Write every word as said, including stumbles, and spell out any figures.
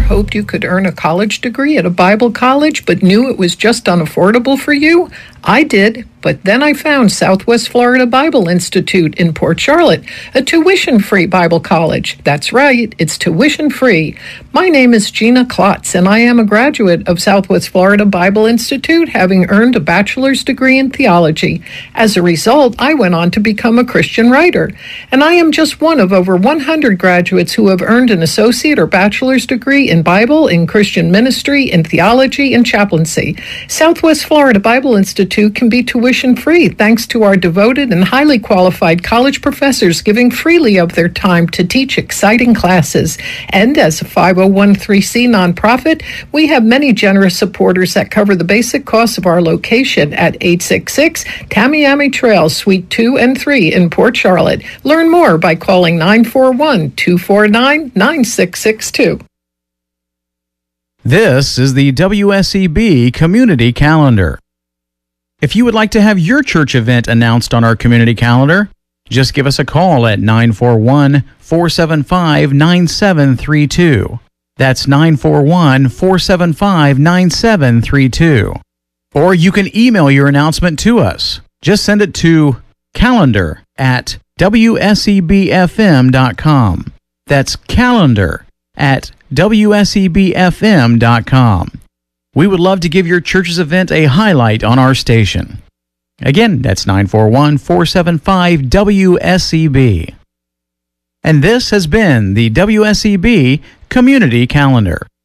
hoped you could earn a college degree at a Bible college but knew it was just unaffordable for you? I did, but then I found Southwest Florida Bible Institute in Port Charlotte, a tuition-free Bible college. That's right, it's tuition-free. My name is Gina Klotz, and I am a graduate of Southwest Florida Bible Institute, having earned a bachelor's degree in theology. As a result, I went on to become a Christian writer, and I am just one of over one hundred graduates who have earned an associate or bachelor's degree in Bible, in Christian ministry, in theology, and chaplaincy. Southwest Florida Bible Institute can be tuition-free thanks to our devoted and highly qualified college professors giving freely of their time to teach exciting classes. And as a five oh one c nonprofit, we have many generous supporters that cover the basic costs of our location at eight sixty-six Tamiami Trail, Suite two and three in Port Charlotte. Learn more by calling nine four one, two four nine, nine six six two. This is the W S E B Community Calendar. If you would like to have your church event announced on our community calendar, just give us a call at nine four one, four seven five, nine seven three two. That's nine four one, four seven five, nine seven three two. Or you can email your announcement to us. Just send it to calendar at W S E B F M dot com. That's calendar at W S E B F M dot com. We would love to give your church's event a highlight on our station. Again, that's nine four one, four seven five, W S E B. And this has been the W S E B Community Calendar.